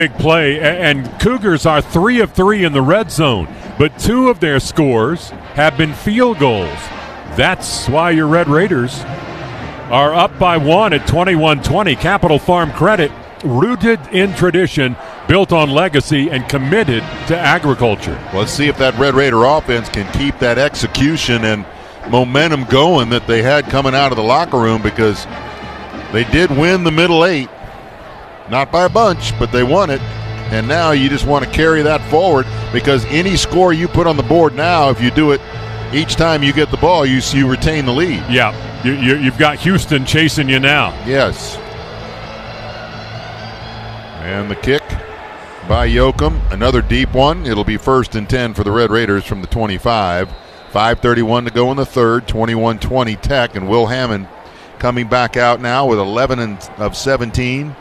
Big play, and Cougars are 3 of 3 in the red zone, but 2 of their scores have been field goals. That's why your Red Raiders are up by 1 at 21-20. Capital Farm Credit, rooted in tradition, built on legacy, and committed to agriculture. Let's see if that Red Raider offense can keep that execution and momentum going that they had coming out of the locker room, because they did win the middle 8. Not by a bunch, but they won it. And now you just want to carry that forward, because any score you put on the board now, if you do it each time you get the ball, you retain the lead. Yeah, you've got Houston chasing you now. Yes. And the kick by Yoakum, another deep one. It'll be 1st and 10 for the Red Raiders from the 25. 5:31 to go in the third. 21-20 Tech, and Will Hammond coming back out now with 11 of 17.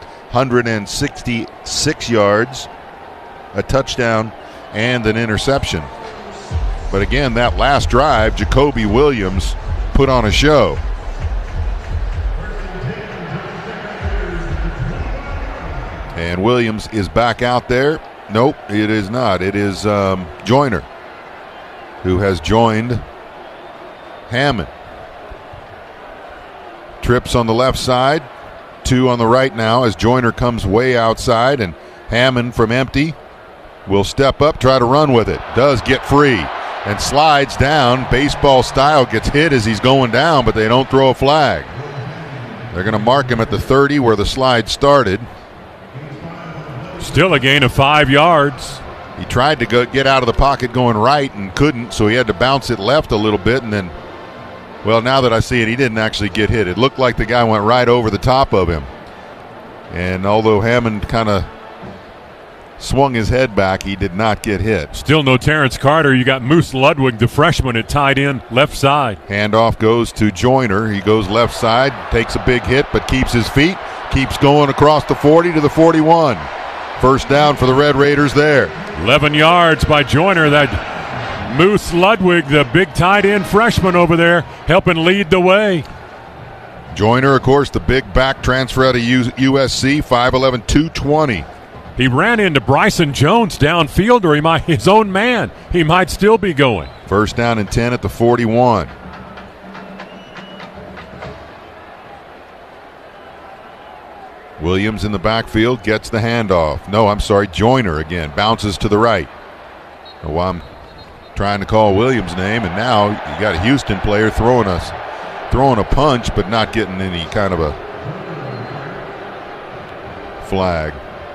166 yards, a touchdown, and an interception. But again, that last drive, Jacoby Williams put on a show. And Williams is back out there. Nope, it is not. It is Joyner who has joined Hammond. Trips on the left side. 2 on the right now as Joyner comes way outside, and Hammond from empty will step up, try to run with it. Does get free and slides down. Baseball style, gets hit as he's going down, but they don't throw a flag. They're going to mark him at the 30 where the slide started. Still a gain of 5 yards. He tried to get out of the pocket going right and couldn't, so he had to bounce it left a little bit, and then, well, now that I see it, he didn't actually get hit. It looked like the guy went right over the top of him. And although Hammond kind of swung his head back, he did not get hit. Still no Terrence Carter. You got Moose Ludwig, the freshman, at tight end, left side. Handoff goes to Joyner. He goes left side, takes a big hit, but keeps his feet, keeps going across the 40 to the 41. First down for the Red Raiders there. 11 yards by Joyner. That Moose Ludwig, the big tight end freshman over there, helping lead the way. Joyner, of course, the big back transfer out of USC, 5'11", 220. He ran into Bryson Jones downfield, or his own man. He might still be going. First down and 10 at the 41. Williams in the backfield gets the handoff. No, I'm sorry, Joyner again. Bounces to the right. Oh, I'm trying to call Williams' name, and now you got a Houston player throwing a punch, but not getting any kind of a flag.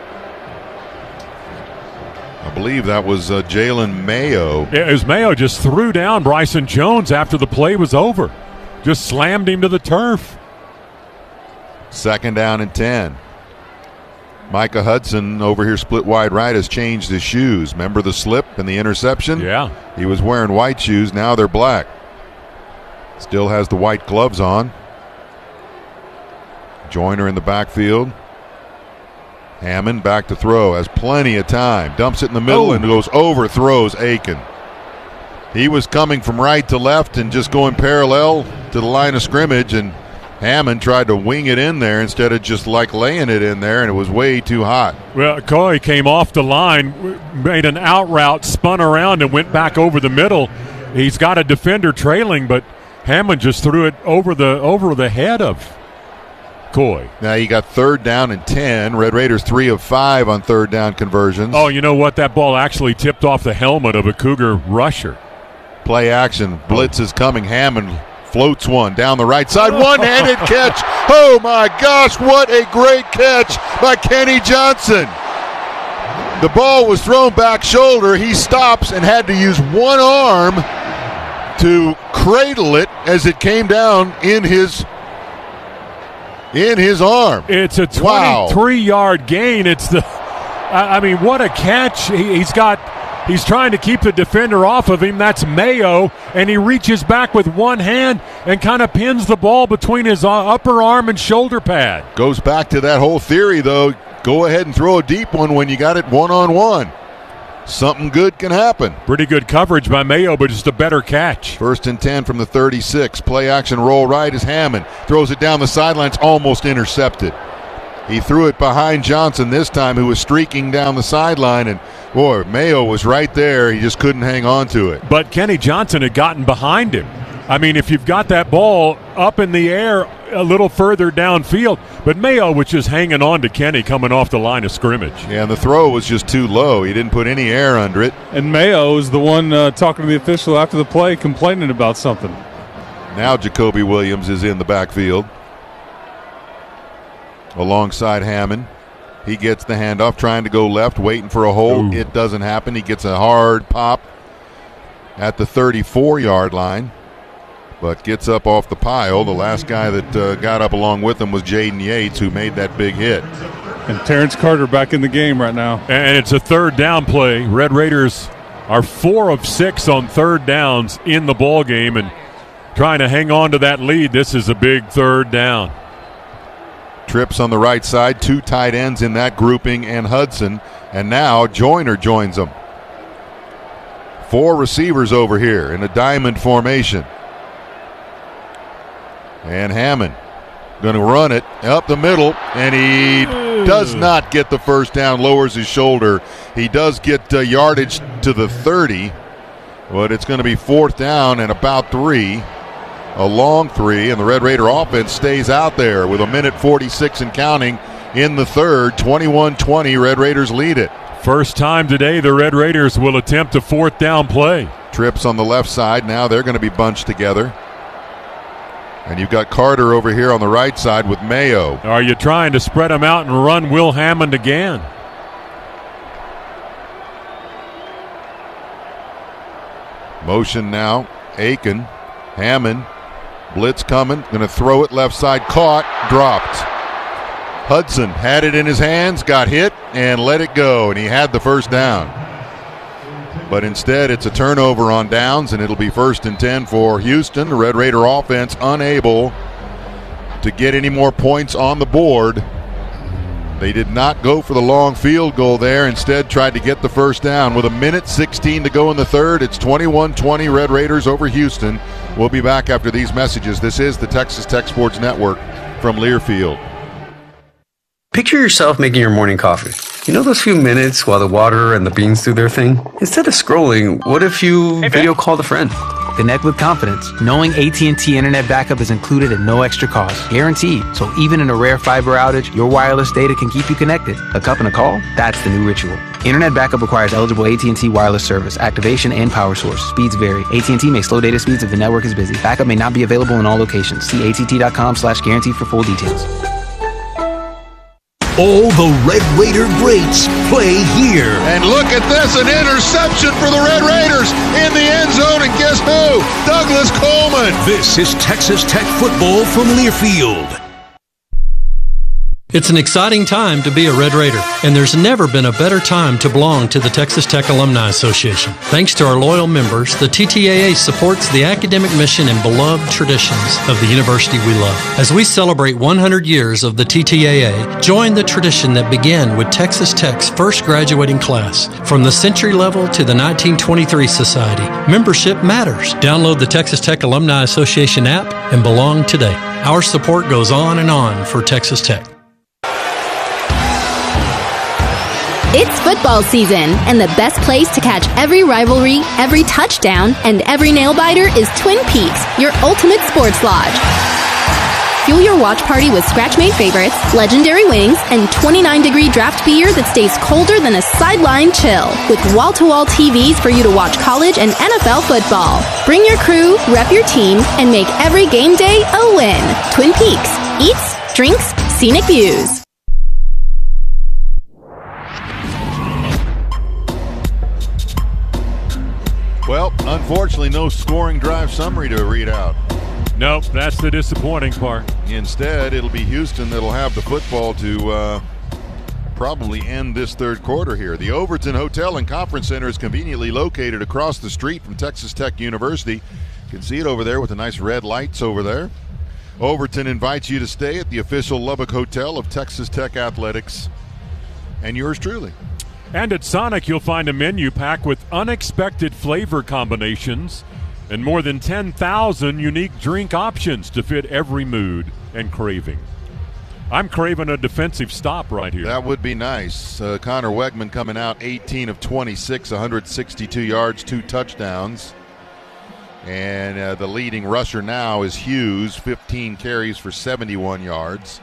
I believe that was Jalen Mayo. Yeah, it was Mayo just threw down Bryson Jones after the play was over. Just slammed him to the turf. Second down and 10. Micah Hudson over here split wide right has changed his shoes. Remember the slip and the interception? Yeah. He was wearing white shoes. Now they're black. Still has the white gloves on. Joyner in the backfield. Hammond back to throw. Has plenty of time. Dumps it in the middle and goes overthrows Aiken. He was coming from right to left and just going parallel to the line of scrimmage, and Hammond tried to wing it in there instead of just like laying it in there, and it was way too hot. Well, Coy came off the line, made an out route, spun around, and went back over the middle. He's got a defender trailing, but Hammond just threw it over the head of Coy. Now you got third down and 10. Red Raiders 3 of 5 on third down conversions. Oh, you know what? That ball actually tipped off the helmet of a Cougar rusher. Play action. Blitz is coming. Hammond floats one down the right side. One-handed catch. Oh, my gosh, what a great catch by Kenny Johnson. The ball was thrown back shoulder. He stops and had to use one arm to cradle it as it came down in his arm. It's a 23-yard gain. It's what a catch. He's trying to keep the defender off of him. That's Mayo, and he reaches back with one hand and kind of pins the ball between his upper arm and shoulder pad. Goes back to that whole theory, though. Go ahead and throw a deep one when you got it one-on-one. Something good can happen. Pretty good coverage by Mayo, but just a better catch. First and 10 from the 36. Play action roll right is Hammond. Throws it down the sidelines, almost intercepted. He threw it behind Johnson this time, who was streaking down the sideline, and boy, Mayo was right there. He just couldn't hang on to it. But Kenny Johnson had gotten behind him. I mean, if you've got that ball up in the air a little further downfield, but Mayo was just hanging on to Kenny coming off the line of scrimmage. Yeah, and the throw was just too low. He didn't put any air under it. And Mayo is the one talking to the official after the play, complaining about something. Now Jacoby Williams is in the backfield alongside Hammond. He gets the handoff, trying to go left, waiting for a hole. It doesn't happen. He gets a hard pop at the 34-yard line, but gets up off the pile. The last guy that got up along with him was Jaden Yates, who made that big hit. And Terrence Carter back in the game right now. And it's a third down play. Red Raiders are 4 of 6 on third downs in the ball game, and trying to hang on to that lead. This is a big third down. Trips on the right side, 2 tight ends in that grouping, and Hudson. And now Joyner joins them. 4 receivers over here in a diamond formation. And Hammond going to run it up the middle, and he does not get the first down, lowers his shoulder. He does get yardage to the 30, but it's going to be 4th down and about 3. A long 3, and the Red Raider offense stays out there with 1:46 and counting in the third. 21-20, Red Raiders lead it. First time today the Red Raiders will attempt a 4th down play. Trips on the left side. Now they're going to be bunched together. And you've got Carter over here on the right side with Mayo. Are you trying to spread them out and run Will Hammond again? Motion now. Aiken. Hammond. Blitz coming. Going to throw it left side. Caught. Dropped. Hudson had it in his hands, got hit, and let it go. And he had the first down. But instead, it's a turnover on downs, and it'll be 1st and 10 for Houston. The Red Raider offense unable to get any more points on the board. They did not go for the long field goal there. Instead, tried to get the first down. With 1:16 to go in the third, it's 21-20 Red Raiders over Houston. We'll be back after these messages. This is the Texas Tech Sports Network from Learfield. Picture yourself making your morning coffee. You know those few minutes while the water and the beans do their thing? Instead of scrolling, what if you video called a friend? Connect with confidence, knowing AT&T Internet Backup is included at no extra cost. Guaranteed. So even in a rare fiber outage, your wireless data can keep you connected. A cup and a call? That's the new ritual. Internet Backup requires eligible AT&T wireless service, activation, and power source. Speeds vary. AT&T may slow data speeds if the network is busy. Backup may not be available in all locations. See att.com/guarantee for full details. All the Red Raider greats play here. And look at this, an interception for the Red Raiders in the end zone, and guess who? Douglas Coleman. This is Texas Tech football from Learfield. It's an exciting time to be a Red Raider, and there's never been a better time to belong to the Texas Tech Alumni Association. Thanks to our loyal members, the TTAA supports the academic mission and beloved traditions of the university we love. As we celebrate 100 years of the TTAA, join the tradition that began with Texas Tech's first graduating class. From the century level to the 1923 Society, membership matters. Download the Texas Tech Alumni Association app and belong today. Our support goes on and on for Texas Tech. It's football season, and the best place to catch every rivalry, every touchdown, and every nail-biter is Twin Peaks, your ultimate sports lodge. Fuel your watch party with scratch-made favorites, legendary wings, and 29-degree draft beer that stays colder than a sideline chill, with wall-to-wall TVs for you to watch college and NFL football. Bring your crew, rep your team, and make every game day a win. Twin Peaks. Eats, drinks, scenic views. Well, unfortunately, no scoring drive summary to read out. Nope, that's the disappointing part. Instead, it'll be Houston that'll have the football to probably end this third quarter here. The Overton Hotel and Conference Center is conveniently located across the street from Texas Tech University. You can see it over there with the nice red lights over there. Overton invites you to stay at the official Lubbock Hotel of Texas Tech Athletics and yours truly. And at Sonic, you'll find a menu packed with unexpected flavor combinations and more than 10,000 unique drink options to fit every mood and craving. I'm craving a defensive stop right here. That would be nice. Connor Wegman coming out 18 of 26, 162 yards, 2 touchdowns. And the leading rusher now is Hughes, 15 carries for 71 yards.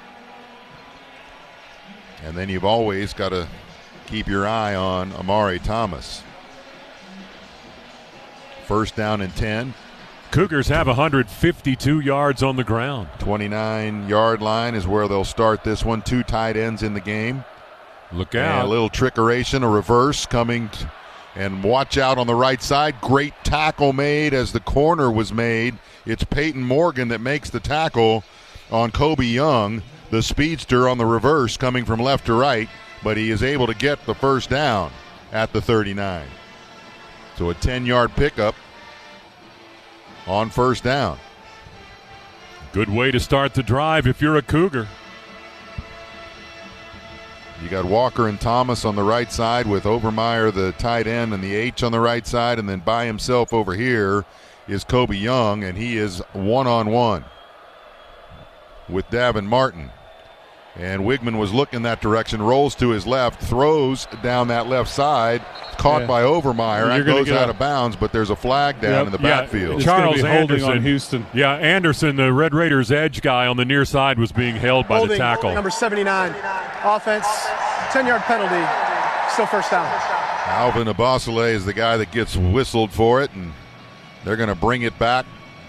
And then you've always got to keep your eye on Amari Thomas. First down and 10. Cougars have 152 yards on the ground. 29-yard line is where they'll start this one. 2 tight ends in the game. Look And out. a little trickeration, a reverse coming. And watch out on the right side. Great tackle made as the corner was made. It's Peyton Morgan that makes the tackle on Kobe Young, the speedster on the reverse coming from left to right. But he is able to get the first down at the 39. So a 10-yard pickup on first down. Good way to start the drive if you're a Cougar. You got Walker and Thomas on the right side with Overmeyer, the tight end, and the H on the right side. And then by himself over here is Kobe Young, and he is one-on-one with Davin Martin. And Wigman was looking that direction, rolls to his left, throws down that left side, caught by Overmeyer, and goes out of bounds, but there's a flag down in the backfield. It's Charles gonna be holding Anderson on Houston. Yeah, Anderson, the Red Raiders edge guy on the near side, was being held by the tackle. Number 79, offense, 10-yard penalty, still first down. Alvin Abasale is the guy that gets whistled for it, and they're going to bring it back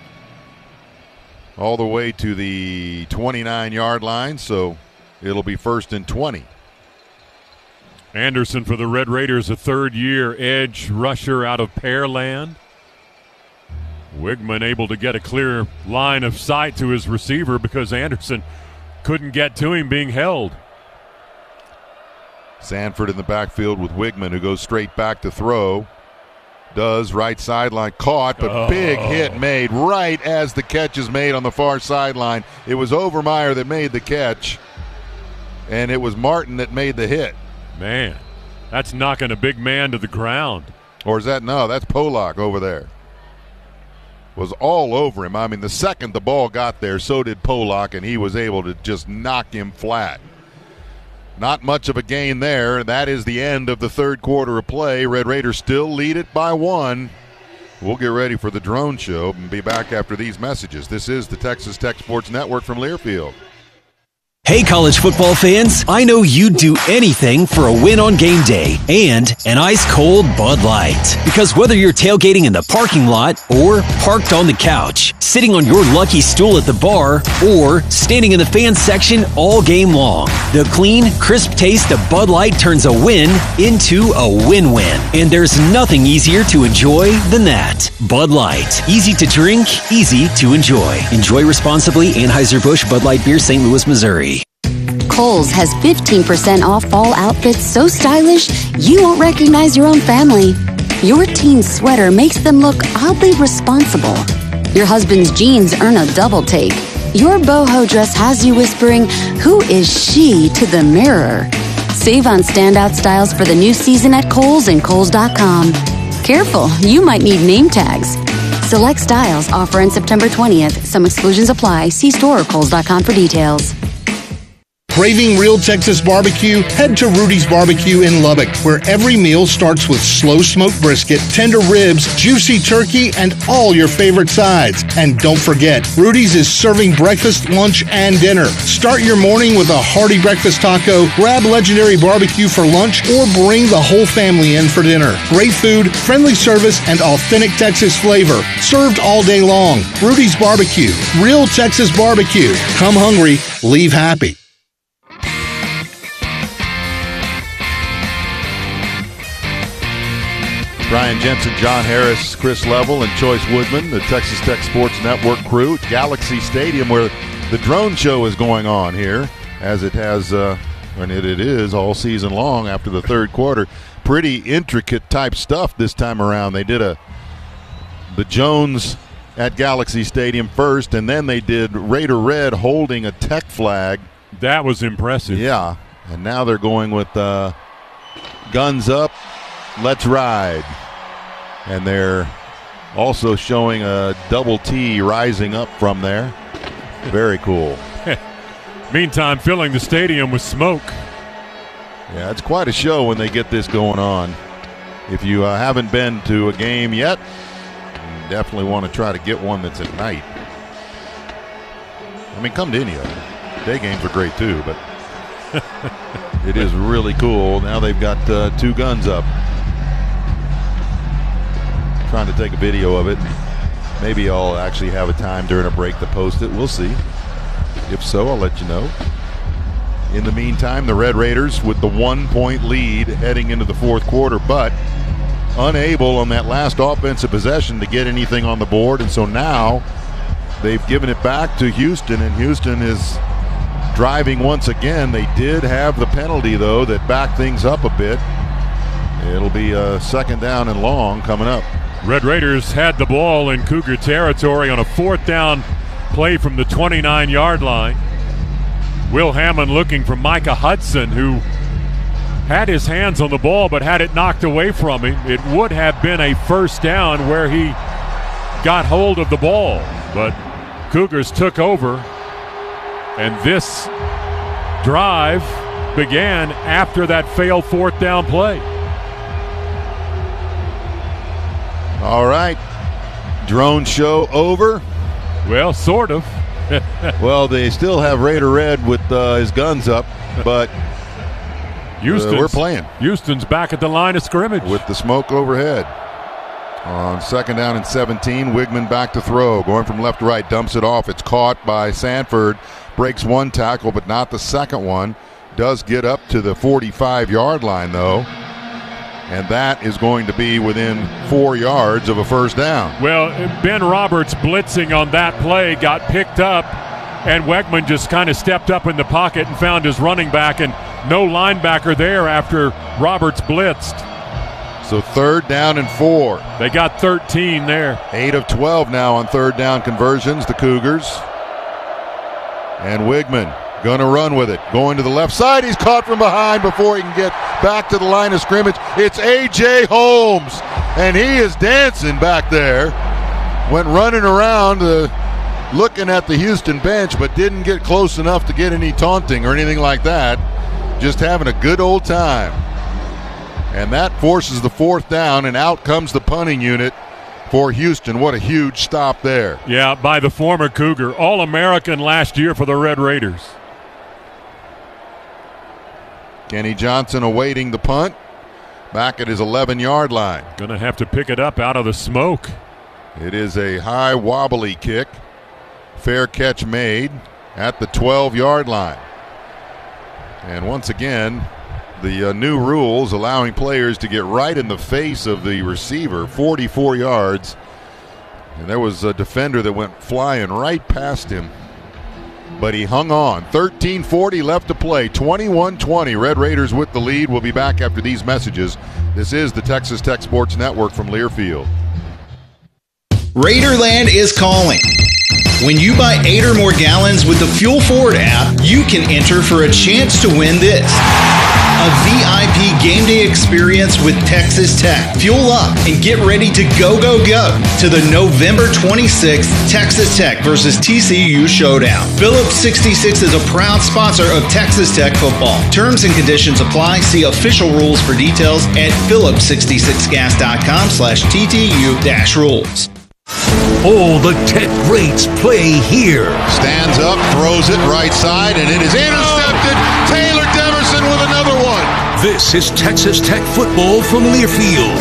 all the way to the 29-yard line, so it'll be 1st and 20. Anderson for the Red Raiders, a third-year edge rusher out of Pearland. Wigman able to get a clear line of sight to his receiver because Anderson couldn't get to him being held. Sanford in the backfield with Wigman, who goes straight back to throw. Does, right sideline, caught, but big hit made right as the catch is made on the far sideline. It was Overmeyer that made the catch, and it was Martin that made the hit. Man, that's knocking a big man to the ground. Or is that, no, that's Polak over there. Was all over him. I mean, the second the ball got there, so did Polak, and he was able to just knock him flat. Not much of a gain there, and that is the end of the third quarter of play. Red Raiders still lead it by 1. We'll get ready for the drone show and be back after these messages. This is the Texas Tech Sports Network from Learfield. Hey, college football fans, I know you'd do anything for a win on game day and an ice-cold Bud Light. Because whether you're tailgating in the parking lot or parked on the couch, sitting on your lucky stool at the bar, or standing in the fan section all game long, the clean, crisp taste of Bud Light turns a win into a win-win. And there's nothing easier to enjoy than that. Bud Light. Easy to drink, easy to enjoy. Enjoy responsibly. Anheuser-Busch Bud Light Beer, St. Louis, Missouri. Kohl's has 15% off fall outfits so stylish you won't recognize your own family. Your teen's sweater makes them look oddly responsible. Your husband's jeans earn a double take. Your boho dress has you whispering, "Who is she?" to the mirror. Save on standout styles for the new season at Kohl's and Kohls.com. Careful, you might need name tags. Select styles offer in September 20th. Some exclusions apply. See store or Kohls.com for details. Craving real Texas barbecue? Head to Rudy's Barbecue in Lubbock, where every meal starts with slow-smoked brisket, tender ribs, juicy turkey, and all your favorite sides. And don't forget, Rudy's is serving breakfast, lunch, and dinner. Start your morning with a hearty breakfast taco, grab legendary barbecue for lunch, or bring the whole family in for dinner. Great food, friendly service, and authentic Texas flavor. Served all day long. Rudy's Barbecue. Real Texas barbecue. Come hungry, leave happy. Brian Jensen, John Harris, Chris Level, and Choice Woodman, the Texas Tech Sports Network crew, Galaxy Stadium, where the drone show is going on here, as it has, and it is all season long after the third quarter. Pretty intricate type stuff this time around. They did the Jones at Galaxy Stadium first, and then they did Raider Red holding a Tech flag. That was impressive. Yeah, and now they're going with guns up, let's ride. And they're also showing a double T rising up from there. Very cool. Meantime, filling the stadium with smoke. Yeah, it's quite a show when they get this going on. If you haven't been to a game yet, you definitely want to try to get one that's at night. I mean, come to any of them. Day games are great too, but it is really cool. Now they've got 2 guns up. Trying to take a video of it. Maybe I'll actually have a time during a break to post it. We'll see. If so, I'll let you know. In the meantime, the Red Raiders with the 1-point lead heading into the fourth quarter, but unable on that last offensive possession to get anything on the board. And so now they've given it back to Houston, and Houston is driving once again. They did have the penalty, though, that backed things up a bit. It'll be a 2nd down and long coming up. Red Raiders had the ball in Cougar territory on a 4th down play from the 29-yard line. Will Hammond looking for Micah Hudson, who had his hands on the ball but had it knocked away from him. It would have been a 1st down where he got hold of the ball, but Cougars took over, and this drive began after that failed 4th down play. All right, drone show over. Well, sort of. Well, they still have Raider Red with his guns up, but we're playing. Houston's back at the line of scrimmage with the smoke overhead. On 2nd down and 17, Wigman back to throw, going from left to right, dumps it off. It's caught by Sanford, breaks 1 tackle, but not the second one. Does get up to the 45-yard line, though. And that is going to be within 4 yards of a 1st down. Well, Ben Roberts blitzing on that play got picked up, and Wegman just kind of stepped up in the pocket and found his running back, and no linebacker there after Roberts blitzed. So 3rd down and 4. They got 13 there. 8 of 12 now on 3rd down conversions, the Cougars. And Wigman gonna run with it. Going to the left side. He's caught from behind before he can get back to the line of scrimmage. It's A.J. Holmes, and he is dancing back there. Went running around looking at the Houston bench, but didn't get close enough to get any taunting or anything like that. Just having a good old time. And that forces the 4th down, and out comes the punting unit for Houston. What a huge stop there. Yeah, by the former Cougar. All-American last year for the Red Raiders. Kenny Johnson awaiting the punt. Back at his 11-yard line. Gonna have to pick it up out of the smoke. It is a high wobbly kick. Fair catch made at the 12-yard line. And once again, the new rules allowing players to get right in the face of the receiver, 44 yards. And there was a defender that went flying right past him. But he hung on. 13:40 left to play. 21-20. Red Raiders with the lead. We'll be back after these messages. This is the Texas Tech Sports Network from Learfield. Raiderland is calling. When you buy 8 or more gallons with the Fuel Forward app, you can enter for a chance to win this. A VIP game day experience with Texas Tech. Fuel up and get ready to go to the November 26th Texas Tech versus TCU showdown. Phillips 66 is a proud sponsor of Texas Tech football. Terms and conditions apply. See official rules for details at phillips66gas.com/TTU-rules. All the Tech greats play here. Stands up, throws it right side, and it is intercepted. Taylor Deverson with another one. This is Texas Tech football from Learfield.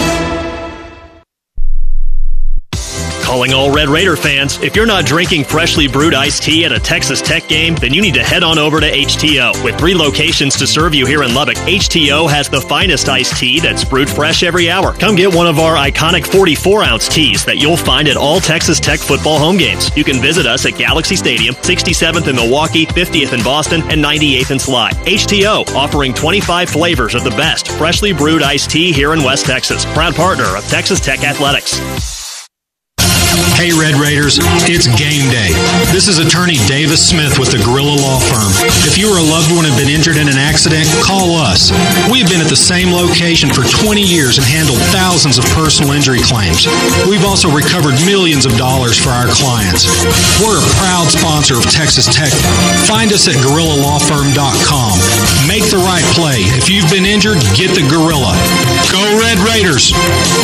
Calling all Red Raider fans, if you're not drinking freshly brewed iced tea at a Texas Tech game, then you need to head on over to HTO. With 3 locations to serve you here in Lubbock, HTO has the finest iced tea that's brewed fresh every hour. Come get one of our iconic 44-ounce teas that you'll find at all Texas Tech football home games. You can visit us at Galaxy Stadium, 67th in Milwaukee, 50th in Boston, and 98th in Sly. HTO, offering 25 flavors of the best freshly brewed iced tea here in West Texas. Proud partner of Texas Tech Athletics. Hey, Red Raiders, it's game day. This is attorney Davis Smith with the Gorilla Law Firm. If you or a loved one have been injured in an accident, call us. We've been at the same location for 20 years and handled thousands of personal injury claims. We've also recovered millions of dollars for our clients. We're a proud sponsor of Texas Tech. Find us at GorillaLawFirm.com. Make the right play. If you've been injured, get the Gorilla. Go Red Raiders!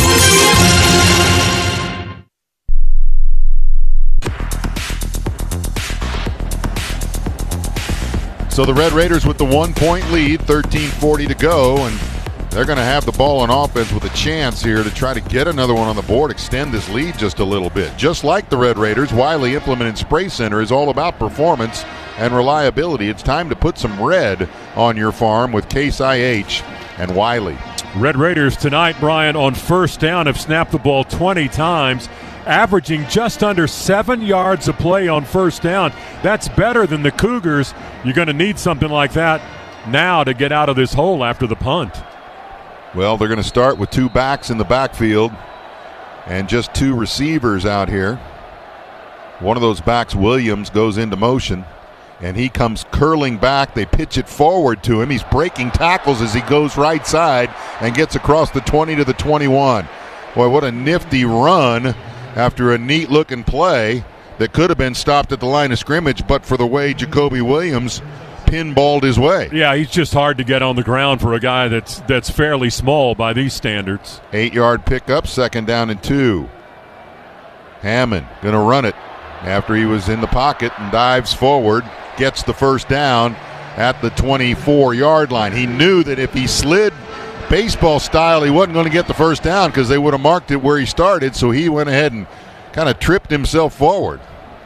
So the Red Raiders with the 1-point lead, 13:40 to go, and they're going to have the ball on offense with a chance here to try to get another one on the board, extend this lead just a little bit. Just like the Red Raiders, Wiley Implement and Spray Center is all about performance and reliability. It's time to put some red on your farm with Case IH and Wiley. Red Raiders tonight, Brian, on first down have snapped the ball 20 times, averaging just under 7 yards a play on first down. That's better than the Cougars. You're going to need something like that now to get out of this hole after the punt. Well, they're going to start with 2 backs in the backfield and just 2 receivers out here. One of those backs, Williams, goes into motion, and he comes curling back. They pitch it forward to him. He's breaking tackles as he goes right side and gets across the 20 to the 21. Boy, what a nifty run after a neat-looking play that could have been stopped at the line of scrimmage, but for the way Jacoby Williams pinballed his way. Yeah, he's just hard to get on the ground for a guy that's fairly small by these standards. 8-yard pickup, 2nd down and 2. Hammond going to run it after he was in the pocket and dives forward, gets the first down at the 24-yard line. He knew that if he slid baseball style, he wasn't going to get the first down because they would have marked it where he started, so he went ahead and kind of tripped himself forward.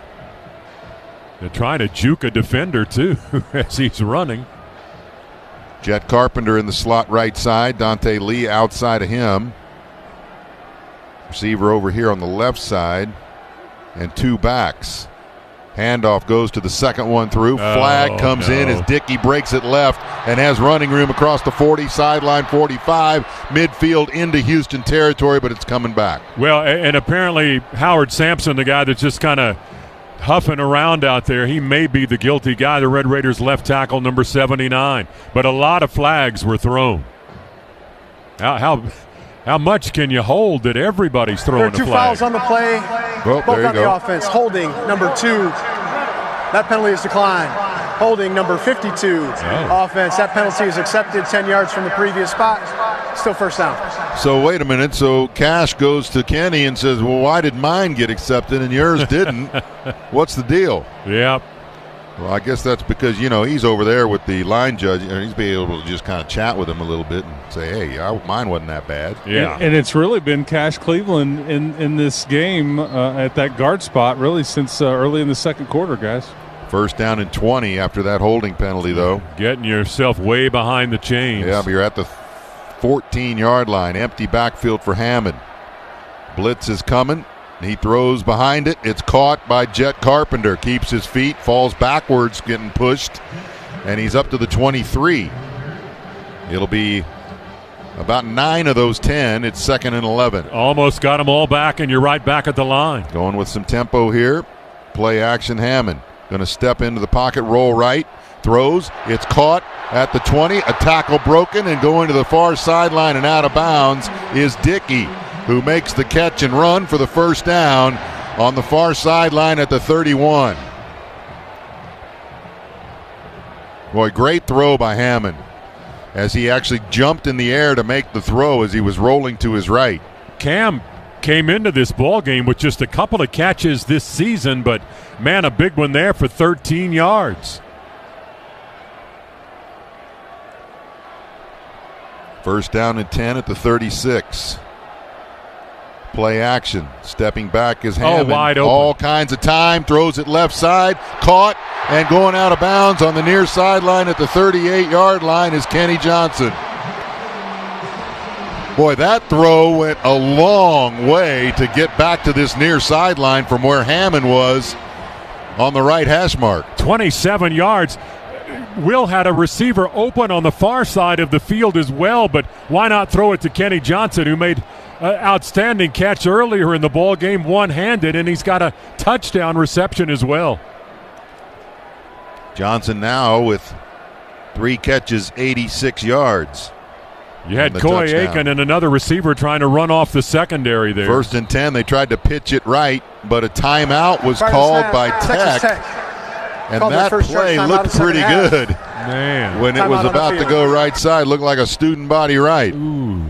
They're trying to juke a defender, too, as he's running. Jet Carpenter in the slot right side. Dante Lee outside of him. Receiver over here on the left side. And 2 backs. Handoff goes to the second one through. Flag comes in as Dickey breaks it left and has running room across the 40, sideline 45, midfield into Houston territory, but it's coming back. Well, and apparently Howard Sampson, the guy that's just kind of huffing around out there, he may be the guilty guy, the Red Raiders left tackle number 79. But a lot of flags were thrown. How much can you hold that everybody's throwing a flag? There are 2 fouls on the play, both on the offense. Holding number 2, that penalty is declined. Holding number 52, offense, that penalty is accepted 10 yards from the previous spot. Still first down. So wait a minute. So Cash goes to Kenny and says, well, why did mine get accepted and yours didn't? What's the deal? Yeah. Well, I guess that's because, he's over there with the line judge, and he's being able to just kind of chat with him a little bit and say, hey, mine wasn't that bad. Yeah. And it's really been Cash Cleveland in this game at that guard spot really since early in the second quarter, guys. First down and 20 after that holding penalty, though. Getting yourself way behind the chains. Yeah, but you're at the 14-yard line. Empty backfield for Hammond. Blitz is coming. He throws behind it. It's caught by Jet Carpenter. Keeps his feet, falls backwards, getting pushed, and he's up to the 23. It'll be about 9 of those 10. It's 2nd and 11. Almost got them all back, and you're right back at the line. Going with some tempo here. Play action Hammond. Going to step into the pocket, roll right, throws. It's caught at the 20. A tackle broken, and going to the far sideline and out of bounds is Dickey, who makes the catch and run for the first down on the far sideline at the 31. Boy, great throw by Hammond as he actually jumped in the air to make the throw as he was rolling to his right. Cam came into this ball game with just a couple of catches this season, but, man, a big one there for 13 yards. First down and 10 at the 36. Play action. Stepping back is Hammond. Wide open. All kinds of time. Throws it left side. Caught and going out of bounds on the near sideline at the 38-yard line is Kenny Johnson. Boy, that throw went a long way to get back to this near sideline from where Hammond was on the right hash mark. 27 yards. Will had a receiver open on the far side of the field as well, but why not throw it to Kenny Johnson, who made an outstanding catch earlier in the ball game, one-handed, and he's got a touchdown reception as well. Johnson now with 3 catches, 86 yards. You had Coy Aiken and another receiver trying to run off the secondary there. 1st and 10, they tried to pitch it right, but a timeout was called by Tech. And that play looked pretty good. Man. When it was about to go right side, looked like a student body right. Ooh.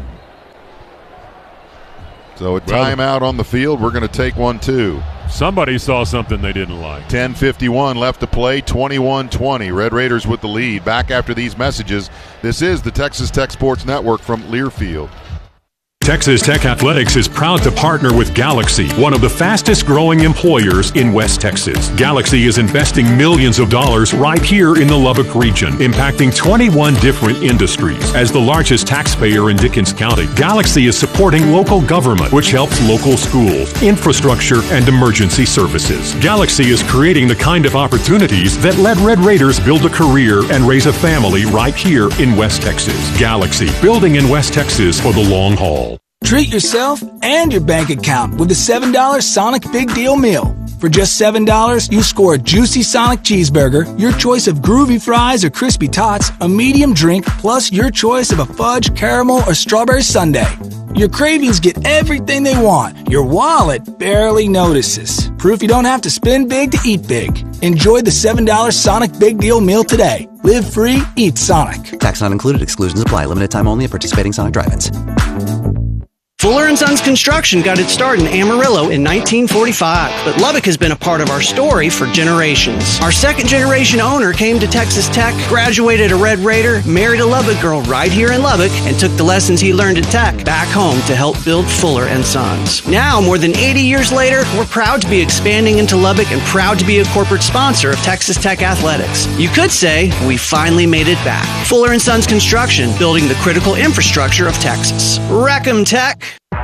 So a timeout on the field. We're going to take one too. Somebody saw something they didn't like. 10:51 left to play, 21-20. Red Raiders with the lead. Back after these messages. This is the Texas Tech Sports Network from Learfield. Texas Tech Athletics is proud to partner with Galaxy, one of the fastest growing employers in West Texas. Galaxy is investing millions of dollars right here in the Lubbock region, impacting 21 different industries. As the largest taxpayer in Dickens County, Galaxy is supporting local government, which helps local schools, infrastructure, and emergency services. Galaxy is creating the kind of opportunities that let Red Raiders build a career and raise a family right here in West Texas. Galaxy, building in West Texas for the long haul. Treat yourself and your bank account with the $7 Sonic Big Deal Meal. For just $7, you score a juicy Sonic cheeseburger, your choice of groovy fries or crispy tots, a medium drink, plus your choice of a fudge, caramel, or strawberry sundae. Your cravings get everything they want. Your wallet barely notices. Proof you don't have to spend big to eat big. Enjoy the $7 Sonic Big Deal Meal today. Live free, eat Sonic. Tax not included. Exclusions apply. Limited time only at participating Sonic drive-ins. Fuller & Sons Construction got its start in Amarillo in 1945, but Lubbock has been a part of our story for generations. Our second-generation owner came to Texas Tech, graduated a Red Raider, married a Lubbock girl right here in Lubbock, and took the lessons he learned at Tech back home to help build Fuller & Sons. Now, more than 80 years later, we're proud to be expanding into Lubbock and proud to be a corporate sponsor of Texas Tech Athletics. You could say we finally made it back. Fuller & Sons Construction, building the critical infrastructure of Texas. Wreck 'em, Tech!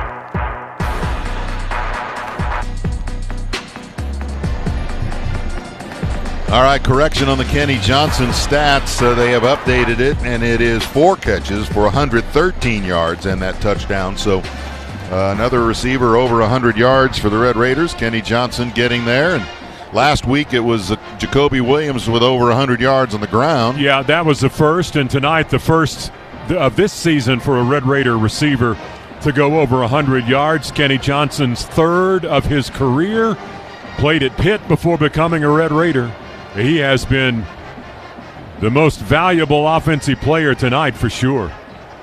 All right, correction on the Kenny Johnson stats. They have updated it, and it is 4 catches for 113 yards and that touchdown. So another receiver over 100 yards for the Red Raiders. Kenny Johnson getting there. And last week it was Jacoby Williams with over 100 yards on the ground. Yeah, that was the first, and tonight the first of this season for a Red Raider receiver to go over 100 yards. Kenny Johnson's 3rd of his career. Played at Pitt before becoming a Red Raider. He has been the most valuable offensive player tonight for sure.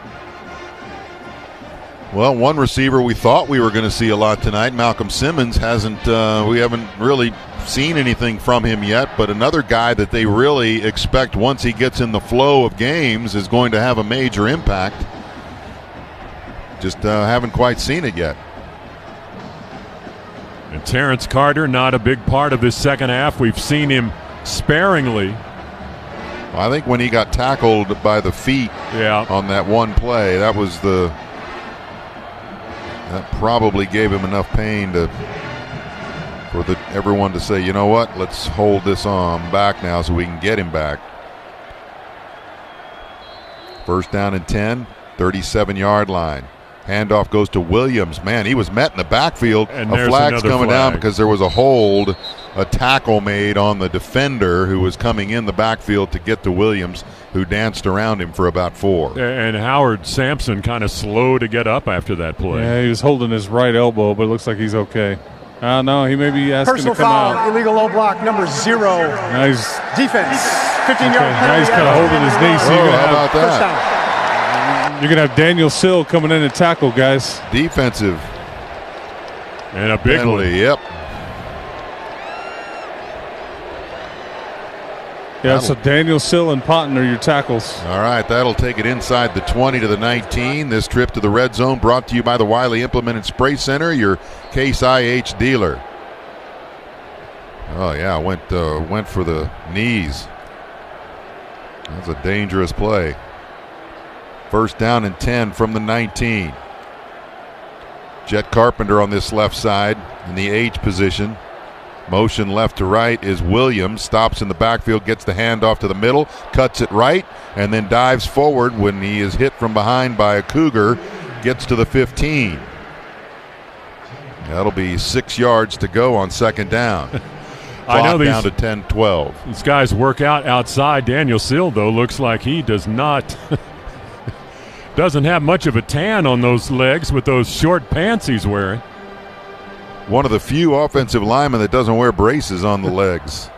Well, one receiver we thought we were going to see a lot tonight, Malcolm Simmons, we haven't really seen anything from him yet, but another guy that they really expect once he gets in the flow of games is going to have a major impact. Just haven't quite seen it yet. And Terrence Carter, not a big part of this second half. We've seen him sparingly. Well, I think when he got tackled by the feet on that one play, that probably gave him enough pain for everyone to say, you know what, let's hold this on back now so we can get him back. 1st down and 10, 37-yard line. Handoff goes to Williams. Man, he was met in the backfield. And a flag's coming down because there was a hold, a tackle made on the defender who was coming in the backfield to get to Williams, who danced around him for about 4. And Howard Sampson kind of slow to get up after that play. Yeah, he was holding his right elbow, but it looks like he's okay. No, he may be asking Personal to come foul, out. illegal low block, number 0. Nice. Defense, 15-yard penalty. Now he's kind of holding his knee. So how about that? You're going to have Daniel Sill coming in and tackle, guys. Defensive. And a big penalty, one. Yep. Yeah, so Daniel Sill and Ponton are your tackles. All right, that'll take it inside the 20 to the 19. This trip to the red zone brought to you by the Wiley Implement and Spray Center, your Case IH dealer. Oh, yeah, went for the knees. That's a dangerous play. 1st down and 10 from the 19. Jet Carpenter on this left side in the H position. Motion left to right is Williams. Stops in the backfield, gets the handoff to the middle, cuts it right, and then dives forward when he is hit from behind by a Cougar. Gets to the 15. That'll be 6 yards to go on second down. I know down to 10-12. These guys work out outside. Daniel Seal, though, looks like he doesn't have much of a tan on those legs with those short pants he's wearing. One of the few offensive linemen that doesn't wear braces on the legs.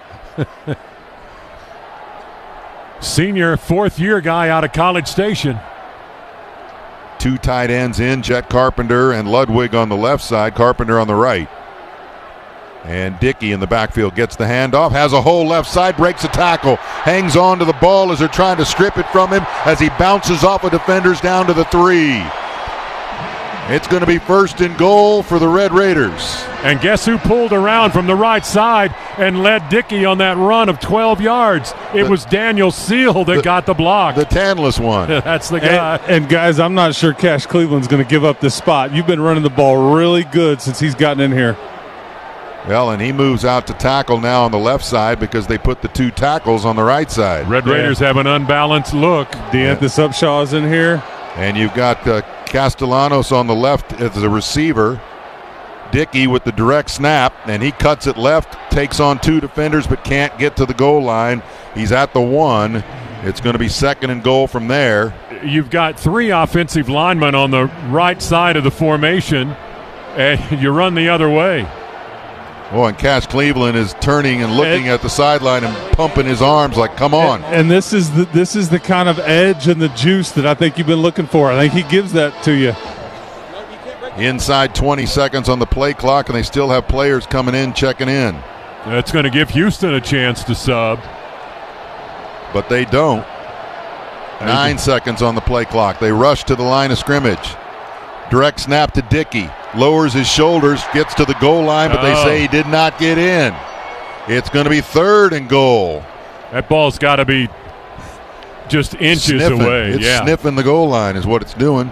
Senior, fourth-year guy out of College Station. 2 tight ends in, Jet Carpenter and Ludwig on the left side, Carpenter on the right. And Dickey in the backfield gets the handoff, has a hole left side, breaks a tackle, hangs on to the ball as they're trying to strip it from him as he bounces off of defenders down to the 3. It's going to be first and goal for the Red Raiders. And guess who pulled around from the right side and led Dickey on that run of 12 yards? It was Daniel Seal that got the block. The tanless one. That's the guy. And guys, I'm not sure Cash Cleveland's going to give up this spot. You've been running the ball really good since he's gotten in here. Well, and he moves out to tackle now on the left side because they put the 2 tackles on the right side. Red Raiders have an unbalanced look. DeAnthony Upshaw's in here. And you've got Castellanos on the left as a receiver. Dickey with the direct snap, and he cuts it left, takes on 2 defenders but can't get to the goal line. He's at the 1. It's going to be second and goal from there. You've got 3 offensive linemen on the right side of the formation, and you run the other way. Oh, and Cash Cleveland is turning and looking at the sideline and pumping his arms like, come on. And this is the kind of edge and the juice that I think you've been looking for. I think he gives that to you. Inside 20 seconds on the play clock, and they still have players coming in, checking in. That's going to give Houston a chance to sub. But they don't. 9 seconds on the play clock. They rush to the line of scrimmage. Direct snap to Dickey. Lowers his shoulders, gets to the goal line, but they say he did not get in. It's going to be third and goal. That ball's got to be just inches away. It's sniffing the goal line is what it's doing.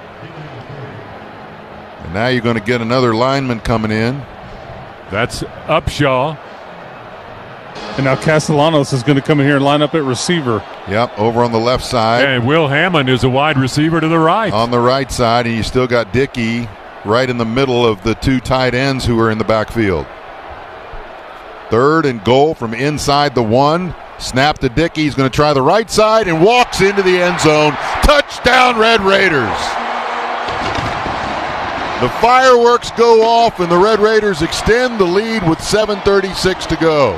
And now you're going to get another lineman coming in. That's Upshaw. And now Castellanos is going to come in here and line up at receiver. Yep, over on the left side. And Will Hammond is a wide receiver to the right. On the right side, and you still got Dickey right in the middle of the 2 tight ends who are in the backfield. Third and goal from inside the 1. Snap to Dickey. He's going to try the right side and walks into the end zone. Touchdown, Red Raiders. The fireworks go off, and the Red Raiders extend the lead with 7:36 to go.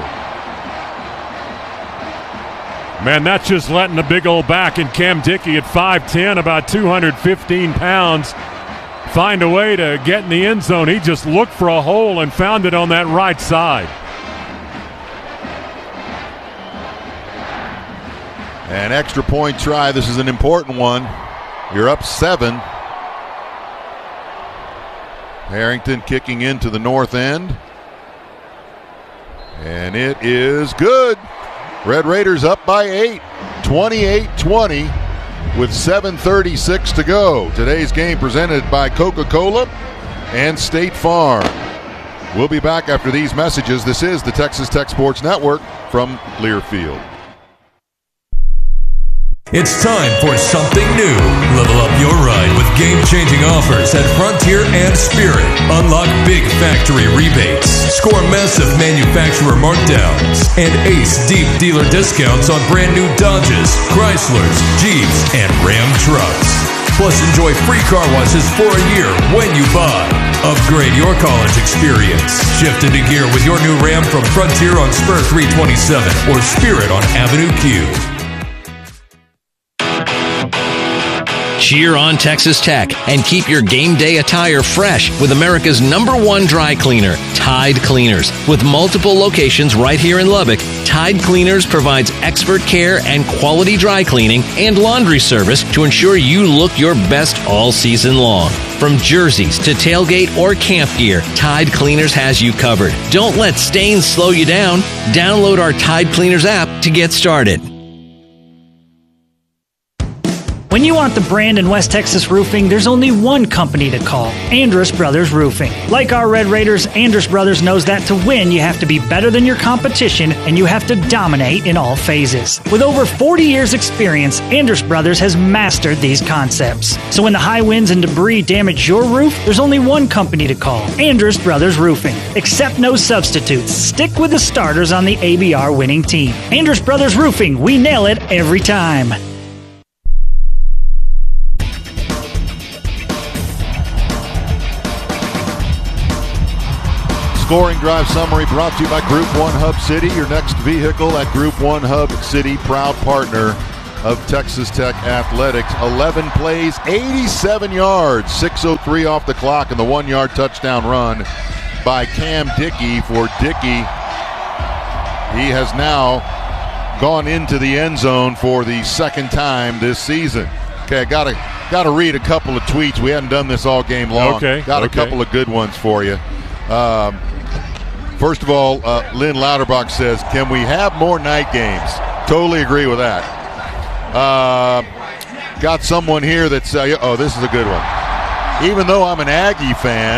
Man, that's just letting the big old back in Cam Dickey at 5'10", about 215 pounds, find a way to get in the end zone. He just looked for a hole and found it on that right side. An extra point try. This is an important one. You're up 7. Harrington kicking into the north end. And it is good. Red Raiders up by 8, 28-20 with 7:36 to go. Today's game presented by Coca-Cola and State Farm. We'll be back after these messages. This is the Texas Tech Sports Network from Learfield. It's time for something new. Level up your ride with game-changing offers at Frontier and Spirit. Unlock big factory rebates, score massive manufacturer markdowns, and ace deep dealer discounts on brand new Dodges, Chryslers, Jeeps, and Ram trucks. Plus, enjoy free car washes for a year when you buy. Upgrade your college experience. Shift into gear with your new Ram from Frontier on Spur 327 or Spirit on Avenue Q. Cheer on Texas Tech and keep your game day attire fresh with America's #1 dry cleaner, Tide Cleaners. With multiple locations right here in Lubbock, Tide Cleaners provides expert care and quality dry cleaning and laundry service to ensure you look your best all season long. From jerseys to tailgate or camp gear, Tide Cleaners has you covered. Don't let stains slow you down. Download our Tide Cleaners app to get started. When you want the brand in West Texas roofing, there's only one company to call, Andrus Brothers Roofing. Like our Red Raiders, Andrus Brothers knows that to win, you have to be better than your competition and you have to dominate in all phases. With over 40 years experience, Andrus Brothers has mastered these concepts. So when the high winds and debris damage your roof, there's only one company to call, Andrus Brothers Roofing. Accept no substitutes. Stick with the starters on the ABR winning team. Andrus Brothers Roofing, we nail it every time. Scoring drive summary brought to you by Group 1 Hub City, your next vehicle at Group 1 Hub City, proud partner of Texas Tech Athletics. 11 plays, 87 yards, 6:03 off the clock, and the 1-yard touchdown run by Cam Dickey for Dickey. He has now gone into the end zone for the second time this season. Okay, I gotta read a couple of tweets. We hadn't done this all game long. Okay. Got a couple of good ones for you. First of all, Lynn Lauterbach says, can we have more night games? Totally agree with that. Got someone here that's, this is a good one. Even though I'm an Aggie fan,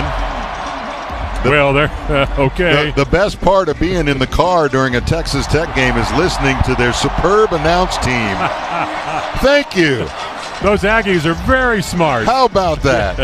okay. The best part of being in the car during a Texas Tech game is listening to their superb announce team. Thank you. Those Aggies are very smart. How about that?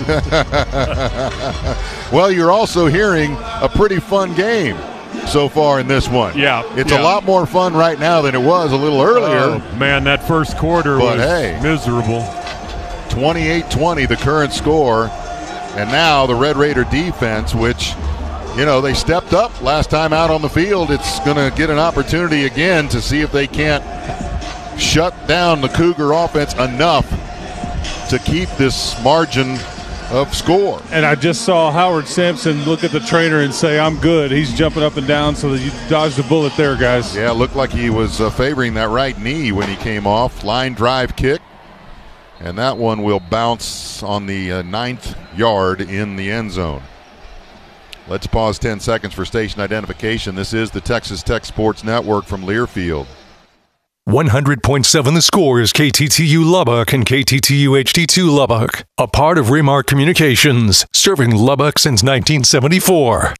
Well, you're also hearing a pretty fun game so far in this one. Yeah. It's a lot more fun right now than it was a little earlier. Oh, man, that first quarter was miserable. 28-20, the current score. And now the Red Raider defense, which, they stepped up last time out on the field. It's going to get an opportunity again to see if they can't shut down the Cougar offense enough to keep this margin of score. And I just saw Howard Sampson look at the trainer and say, I'm good. He's jumping up and down, so that you dodged a bullet there, guys. Yeah, it looked like he was favoring that right knee when he came off. Line drive kick. And that one will bounce on the 9th yard in the end zone. Let's pause 10 seconds for station identification. This is the Texas Tech Sports Network from Learfield. 100.7 The Score is KTTU Lubbock and KTTU HD2 Lubbock, a part of Remark Communications, serving Lubbock since 1974.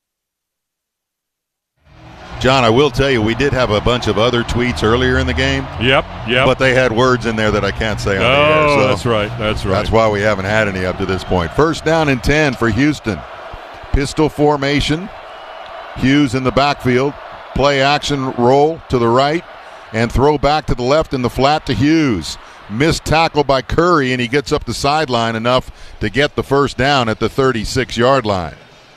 John, I will tell you, we did have a bunch of other tweets earlier in the game. Yep. But they had words in there that I can't say on the air. So that's right. That's why we haven't had any up to this point. First down and 10 for Houston. Pistol formation. Hughes in the backfield. Play action roll to the right. And throw back to the left in the flat to Hughes. Missed tackle by Curry, and he gets up the sideline enough to get the first down at the 36-yard line.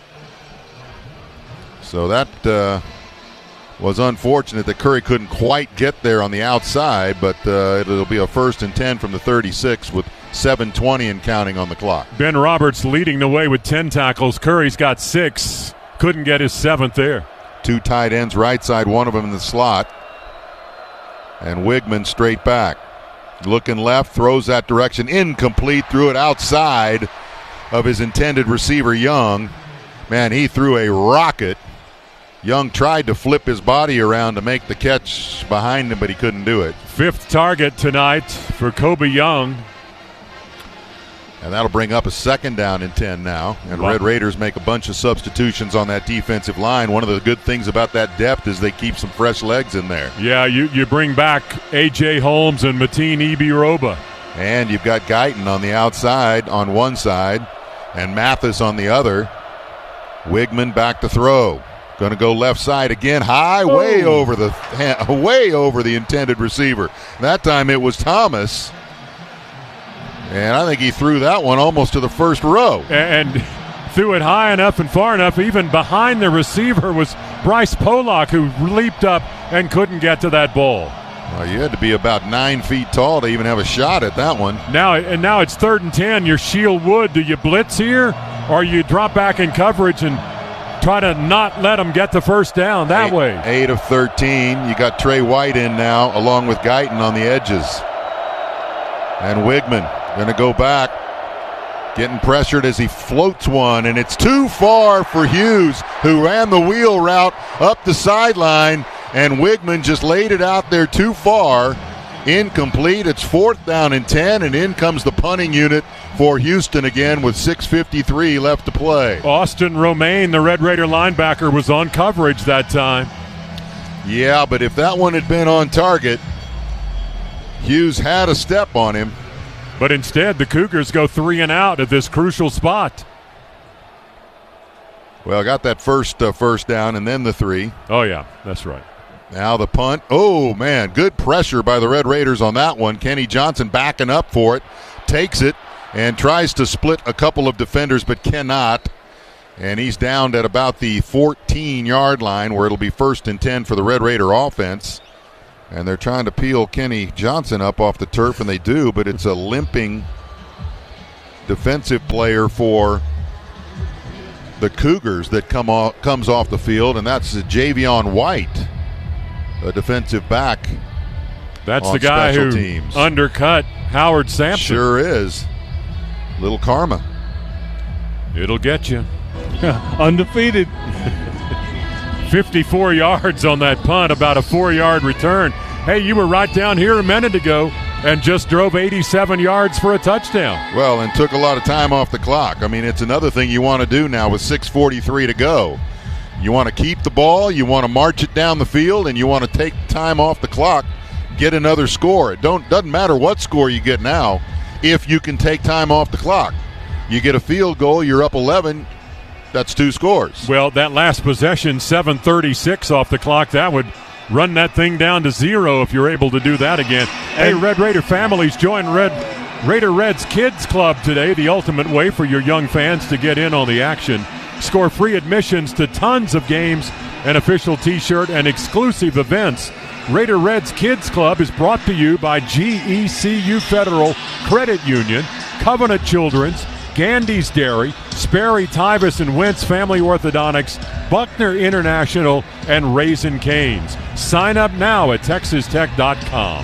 So that was unfortunate that Curry couldn't quite get there on the outside, but it'll be a 1st and 10 from the 36 with 7:20 and counting on the clock. Ben Roberts leading the way with 10 tackles. Curry's got 6. Couldn't get his 7th there. 2 tight ends right side, one of them in the slot. And Wigman straight back. Looking left, throws that direction. Incomplete, threw it outside of his intended receiver, Young. Man, he threw a rocket. Young tried to flip his body around to make the catch behind him, but he couldn't do it. 5th target tonight for Kobe Young. And that'll bring up a 2nd down and 10 now. And Red Raiders make a bunch of substitutions on that defensive line. One of the good things about that depth is they keep some fresh legs in there. Yeah, you bring back A.J. Holmes and Mateen Ibiroba. And you've got Guyton on the outside on one side and Mathis on the other. Wigman back to throw. Going to go left side again, high, way over the intended receiver. That time it was Thomas. And I think he threw that one almost to the first row. And threw it high enough and far enough. Even behind the receiver was Bryce Pollock, who leaped up and couldn't get to that ball. Well, you had to be about 9 feet tall to even have a shot at that one. Now it's 3rd and 10. You're Shield Wood. Do you blitz here, or you drop back in coverage and try to not let them get the first down that way? 8 of 13. You got Trey White in now, along with Guyton on the edges. And Wigman going to go back, getting pressured as he floats one, and it's too far for Hughes, who ran the wheel route up the sideline, and Wigman just laid it out there too far, incomplete. It's 4th down and 10, and in comes the punting unit for Houston again with 6:53 left to play. Austin Romaine, the Red Raider linebacker, was on coverage that time. Yeah, but if that one had been on target, Hughes had a step on him. But instead, the Cougars go 3 and out at this crucial spot. Well, got that first down and then the 3. Oh, yeah, that's right. Now the punt. Oh, man, good pressure by the Red Raiders on that one. Kenny Johnson backing up for it, takes it, and tries to split a couple of defenders, but cannot. And he's down at about the 14-yard line, where it'll be 1st and 10 for the Red Raider offense. And they're trying to peel Kenny Johnson up off the turf, and they do, but it's a limping defensive player for the Cougars that comes off the field, and that's Javion White, a defensive back. That's the guy who undercut Howard Sampson. Sure is. Little karma. It'll get you. Undefeated. 54 yards on that punt, about a 4-yard return. Hey, you were right down here a minute ago and just drove 87 yards for a touchdown. Well, and took a lot of time off the clock. I mean, it's another thing you want to do now with 6:43 to go. You want to keep the ball, you want to march it down the field, and you want to take time off the clock, get another score. It doesn't matter what score you get now if you can take time off the clock. You get a field goal, you're up 11, that's 2 scores. Well, that last possession, 7:36 off the clock, that would run that thing down to 0 if you're able to do that again. Hey, Red Raider families, join Raider Reds Kids Club today, the ultimate way for your young fans to get in on the action. Score free admissions to tons of games, an official T-shirt, and exclusive events. Raider Reds Kids Club is brought to you by GECU Federal Credit Union, Covenant Children's, Gandy's Dairy, Sperry, Tyvus, and Wentz Family Orthodontics, Buckner International, and Raisin Canes. Sign up now at TexasTech.com.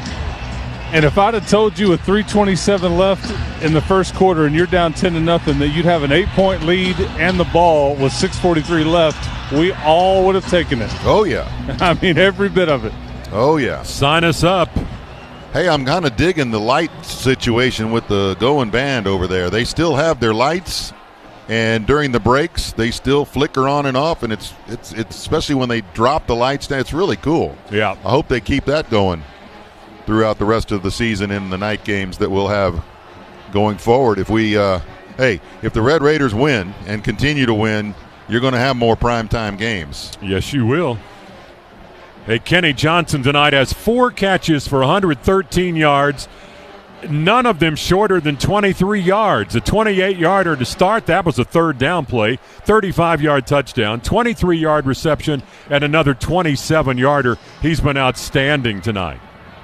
And if I'd have told you with 3:27 left in the first quarter and you're down 10-0 that you'd have an 8-point lead and the ball with 6:43 left, we all would have taken it. Oh, yeah. I mean, every bit of it. Oh, yeah. Sign us up. Hey, I'm kind of digging the light situation with the Going band over there. They still have their lights, and during the breaks, they still flicker on and off, and it's especially when they drop the lights down. It's really cool. Yeah. I hope they keep that going throughout the rest of the season in the night games that we'll have going forward. If if the Red Raiders win and continue to win, you're going to have more primetime games. Yes, you will. Hey, Kenny Johnson tonight has 4 catches for 113 yards, none of them shorter than 23 yards. A 28-yarder to start, that was a 3rd down play, 35-yard touchdown, 23-yard reception, and another 27-yarder. He's been outstanding tonight.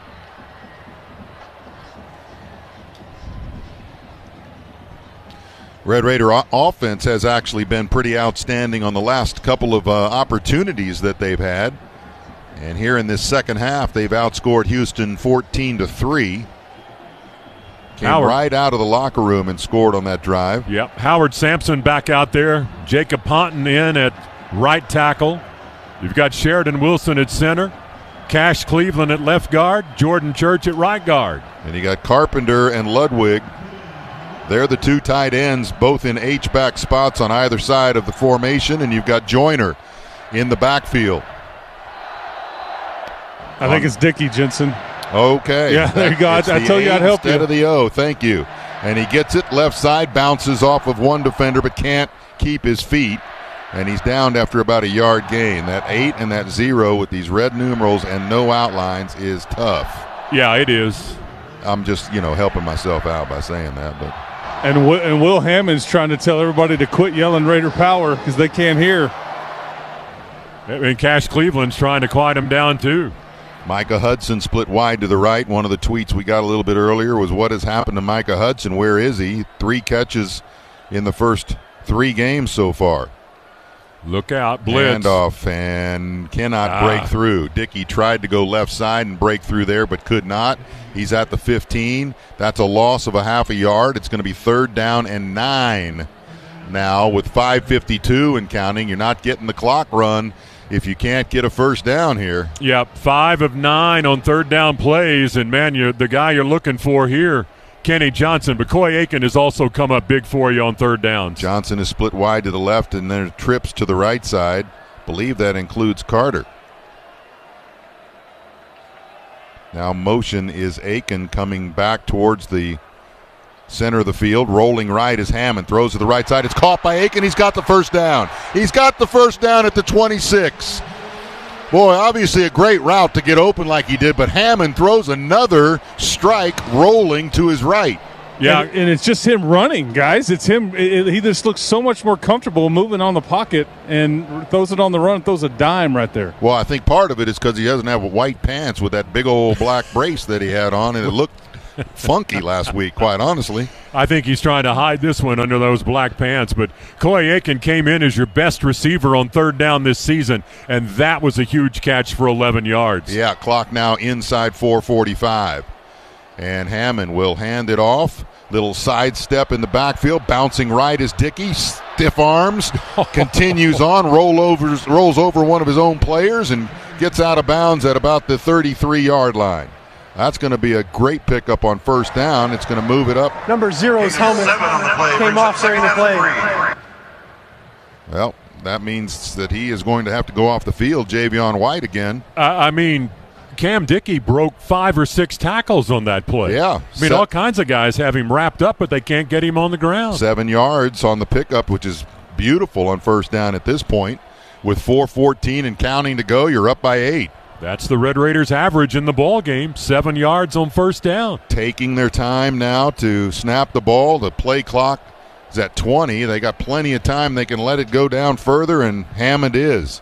Red Raider offense has actually been pretty outstanding on the last couple of opportunities that they've had. And here in this second half, they've outscored Houston 14-3. Came right out of the locker room and scored on that drive. Yep. Howard Sampson back out there. Jacob Ponton in at right tackle. You've got Sheridan Wilson at center. Cash Cleveland at left guard. Jordan Church at right guard. And you got Carpenter and Ludwig. They're the 2 tight ends, both in H-back spots on either side of the formation. And you've got Joyner in the backfield. I think it's Dickie Jensen. Okay. Yeah, there you go. I told you I'd help you. Instead of the O, thank you. And he gets it left side, bounces off of one defender, but can't keep his feet. And he's down after about a yard gain. That 8 and that 0 with these red numerals and no outlines is tough. Yeah, it is. I'm just, helping myself out by saying that. But And Will Hammond's trying to tell everybody to quit yelling Raider power because they can't hear. And Cash Cleveland's trying to quiet him down, too. Micah Hudson split wide to the right. One of the tweets we got a little bit earlier was, what has happened to Micah Hudson? Where is he? 3 catches in the first 3 games so far. Look out, blitz. Handoff and cannot break through. Dickey tried to go left side and break through there, but could not. He's at the 15. That's a loss of a half a yard. It's going to be 3rd down and 9 now with 5:52 and counting. You're not getting the clock run if you can't get a first down here. Yep, 5 of 9 on third down plays, and man, the guy you're looking for here, Kenny Johnson. But Coy Aiken has also come up big for you on third downs. Johnson is split wide to the left, and then trips to the right side. Believe that includes Carter. Now motion is Aiken coming back towards the center of the field. Rolling right is Hammond. Throws to the right side. It's caught by Aiken. He's got the first down. He's got the first down at the 26. Boy, obviously a great route to get open like he did, but Hammond throws another strike rolling to his right. Yeah, and it's just him running, guys. It's him. He just looks so much more comfortable moving on the pocket and throws it on the run, throws a dime right there. Well, I think part of it is because he doesn't have white pants with that big old black brace that he had on, and it looked funky last week, quite honestly. I think he's trying to hide this one under those black pants, but Coy Aiken came in as your best receiver on third down this season, and that was a huge catch for 11 yards. Yeah, clock now inside 4:45. And Hammond will hand it off. Little sidestep in the backfield. Bouncing right is Dickey. Stiff arms. Continues on. Rolls over one of his own players and gets out of bounds at about the 33-yard line. That's going to be a great pickup on first down. It's going to move it up. Number 0's helmet came off during the play. Well, that means that he is going to have to go off the field. Javion White again. I mean, Cam Dickey broke 5 or 6 tackles on that play. Yeah. I mean, all kinds of guys have him wrapped up, but they can't get him on the ground. 7 yards on the pickup, which is beautiful on first down at this point. With 4:14 and counting to go, you're up by 8. That's the Red Raiders' average in the ball game, 7 yards on first down. Taking their time now to snap the ball. The play clock is at 20. They got plenty of time. They can let it go down further, and Hammond is.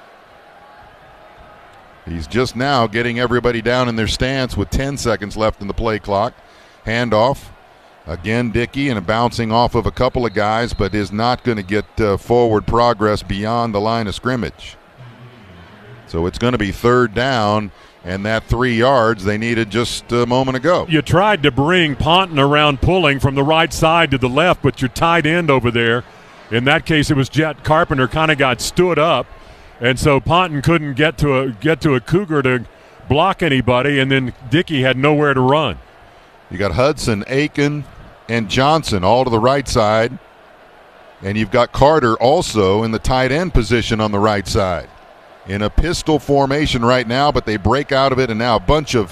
He's just now getting everybody down in their stance with 10 seconds left in the play clock. Handoff. Again, Dickey, and bouncing off of a couple of guys, but is not going to get forward progress beyond the line of scrimmage. So it's going to be third down, and that 3 yards they needed just a moment ago. You tried to bring Ponton around pulling from the right side to the left, but your tight end over there, in that case it was Jet Carpenter, kind of got stood up. And so Ponton couldn't get to a Cougar to block anybody, and then Dickey had nowhere to run. You got Hudson, Aiken, and Johnson all to the right side, and you've got Carter also in the tight end position on the right side. In a pistol formation right now, but they break out of it, and now a bunch of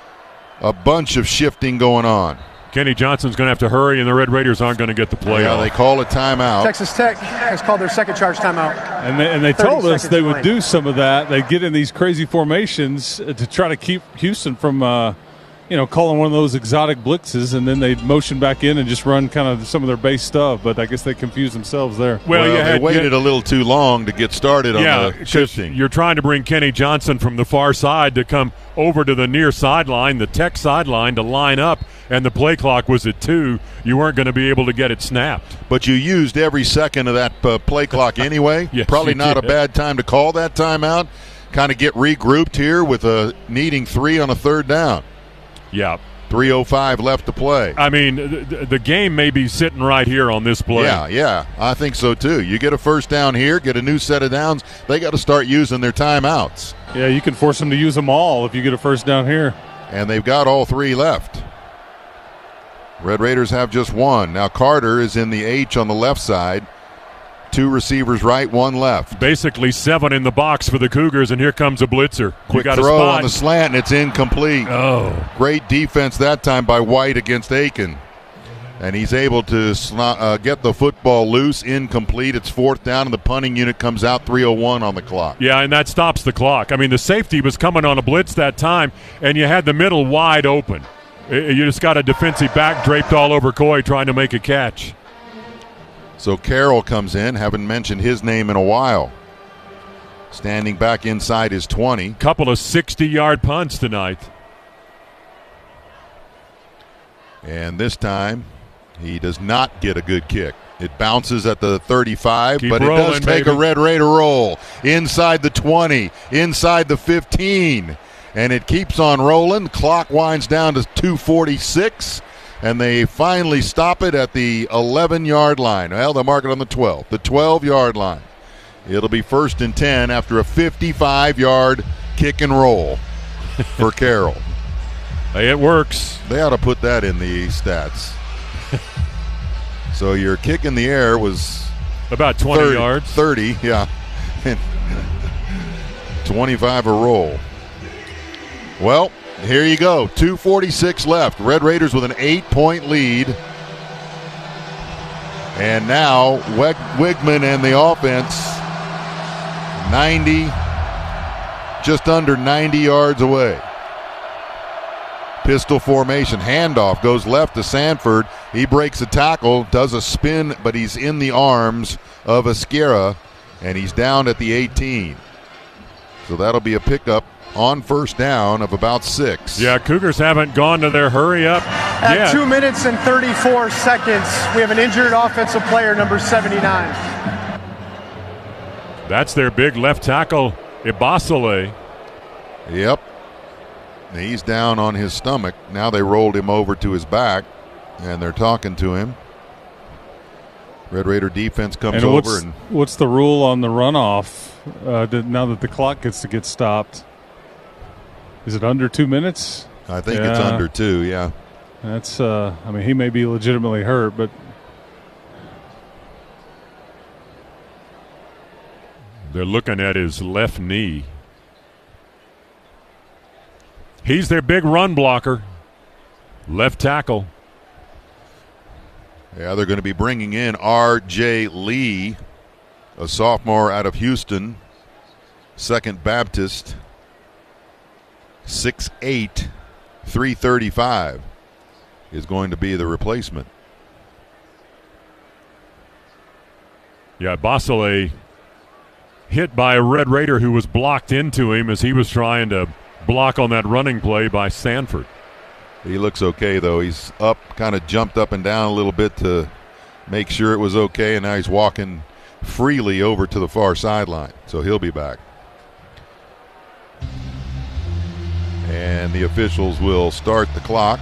shifting going on. Kenny Johnson's going to have to hurry, and the Red Raiders aren't going to get the play off. They call a timeout. Texas Tech has called their second charge timeout. And they told us they would do some of that. They'd get in these crazy formations to try to keep Houston from, calling one of those exotic blitzes, and then they'd motion back in and just run kind of some of their base stuff. But I guess they confused themselves there. Well, they waited a little too long to get started on the shifting. You're trying to bring Kenny Johnson from the far side to come over to the near sideline, the Tech sideline, to line up, and the play clock was at 2. You weren't going to be able to get it snapped. But you used every second of that play clock anyway. Yes, probably not did. A bad time to call that timeout. Kind of get regrouped here with needing 3 on a third down. Yeah. 3:05 left to play. I mean, the game may be sitting right here on this play. Yeah, I think so too. You get a first down here, get a new set of downs, they got to start using their timeouts. Yeah, you can force them to use them all if you get a first down here. And they've got all 3 left. Red Raiders have just 1. Now Carter is in the H on the left side. 2 receivers right, 1 left. Basically 7 in the box for the Cougars, and here comes a blitzer. Quick throw on the slant, and it's incomplete. Oh. Great defense that time by White against Aiken. And he's able to get the football loose, incomplete. It's 4th down, and the punting unit comes out, 3:01 on the clock. Yeah, and that stops the clock. I mean, the safety was coming on a blitz that time, and you had the middle wide open. You just got a defensive back draped all over Coy trying to make a catch. So Carroll comes in, haven't mentioned his name in a while. Standing back inside his 20. Couple of 60-yard punts tonight. And this time, he does not get a good kick. It bounces at the 35, but it does take a Red Raider roll. Inside the 20, inside the 15. And it keeps on rolling. Clock winds down to 2:46. And they finally stop it at the 11-yard line. Well, they'll mark it on the 12. The 12-yard line. It'll be 1st and 10 after a 55-yard kick and roll for Carroll. Hey, it works. They ought to put that in the stats. So your kick in the air was about 20 yards. 30, yeah. 25 a roll. Well, here you go. 2:46 left. Red Raiders with an 8-point lead. And now Wigman and the offense just under 90 yards away. Pistol formation, handoff, goes left to Sanford. He breaks a tackle, does a spin, but he's in the arms of Esquera, and he's down at the 18. So that'll be a pickup on 1st down of about 6. Yeah, Cougars haven't gone to their hurry up At yet. 2 minutes and 34 seconds, we have an injured offensive player, number 79. That's their big left tackle, Ibasile. Yep. He's down on his stomach. Now they rolled him over to his back, and they're talking to him. Red Raider defense comes over. What's the rule on the runoff now that the clock gets to get stopped? Is it under 2 minutes? I think it's under 2, yeah. That's, he may be legitimately hurt, but. They're looking at his left knee. He's their big run blocker. Left tackle. Yeah, they're going to be bringing in R.J. Lee, a sophomore out of Houston, Second Baptist, 6'8", 335 is going to be the replacement. Yeah, Basile hit by a Red Raider who was blocked into him as he was trying to block on that running play by Sanford. He looks okay, though. He's up, kind of jumped up and down a little bit to make sure it was okay, and now he's walking freely over to the far sideline, so he'll be back. And the officials will start the clock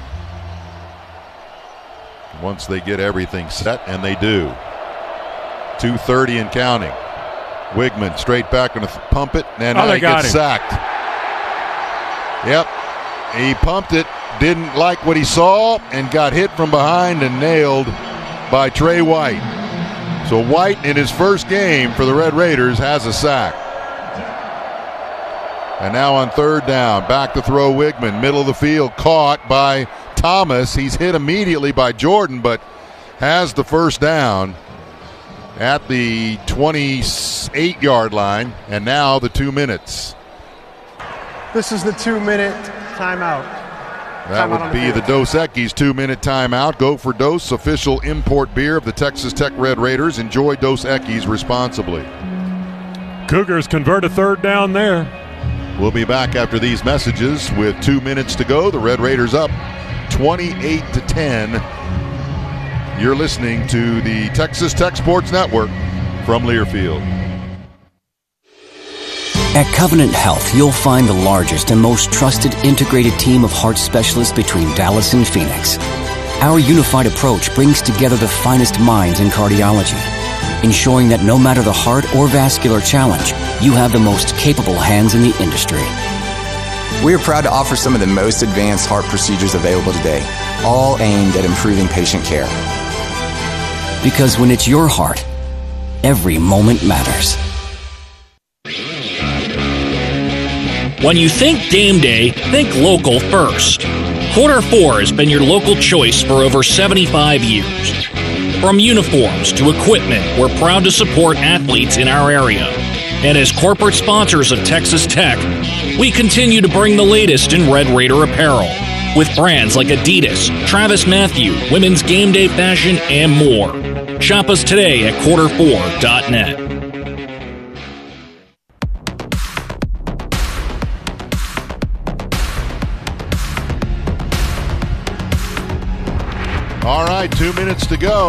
once they get everything set, and they do. 2:30 and counting. Wigman straight back, going to pump it, and now he gets sacked. Yep, he pumped it, didn't like what he saw, and got hit from behind and nailed by Trey White. So White, in his first game for the Red Raiders, has a sack. And now on 3rd down, back to throw Wigman, middle of the field, caught by Thomas. He's hit immediately by Jordan, but has the 1st down at the 28-yard line, and now the 2 minutes. This is the 2-minute timeout. That would be the Dos Equis 2-minute timeout. Go for Dos, official import beer of the Texas Tech Red Raiders. Enjoy Dos Equis responsibly. Cougars convert a 3rd down there. We'll be back after these messages with 2 minutes to go. The Red Raiders up 28-10. You're listening to the Texas Tech Sports Network from Learfield. At Covenant Health, you'll find the largest and most trusted integrated team of heart specialists between Dallas and Phoenix. Our unified approach brings together the finest minds in cardiology, ensuring that no matter the heart or vascular challenge, you have the most capable hands in the industry. We are proud to offer some of the most advanced heart procedures available today, all aimed at improving patient care. Because when it's your heart, every moment matters. When you think game day, think local first. Quarter 4 has been your local choice for over 75 years. From uniforms to equipment, we're proud to support athletes in our area. And as corporate sponsors of Texas Tech, we continue to bring the latest in Red Raider apparel, with brands like Adidas, Travis Mathew, Women's Game Day Fashion, and more. Shop us today at quarter4.net. All right, 2 minutes to go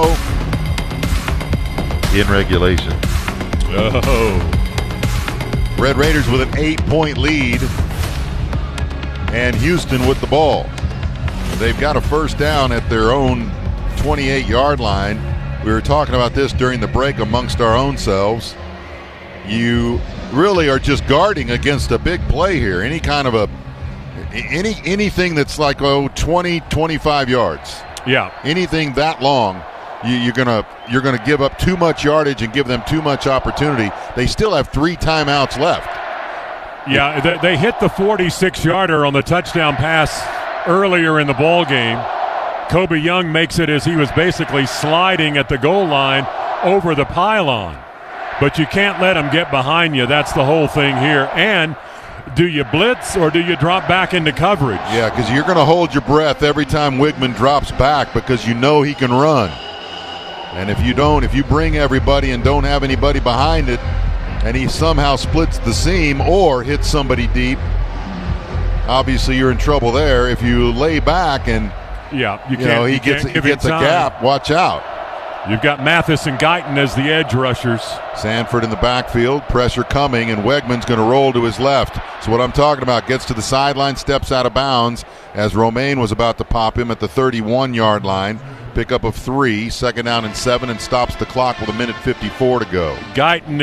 in regulation. Oh. Red Raiders with an 8-point lead, and Houston with the ball. They've got a 1st down at their own 28-yard line. We were talking about this during the break amongst our own selves. you really are just guarding against a big play here. Any kind of anything that's like 20, 25 yards. Yeah. Anything that long, you're gonna give up too much yardage and give them too much opportunity. They still have 3 timeouts left. Yeah, they hit the 46-yarder on the touchdown pass earlier in the ball game. Kobe Young makes it as he was basically sliding at the goal line over the pylon. But you can't let them get behind you. That's the whole thing here. And do you blitz or do you drop back into coverage? Yeah, because you're going to hold your breath every time Wigman drops back because you know he can run. And if you bring everybody and don't have anybody behind it, and he somehow splits the seam or hits somebody deep, obviously you're in trouble there. If you lay back and he gets a gap, watch out. You've got Mathis and Guyton as the edge rushers. Sanford in the backfield, pressure coming, and Wegman's going to roll to his left. So what I'm talking about, gets to the sideline, steps out of bounds as Romaine was about to pop him at the 31-yard line. Pickup of 3, 2nd down and 7, and stops the clock with 1:54 to go. Guyton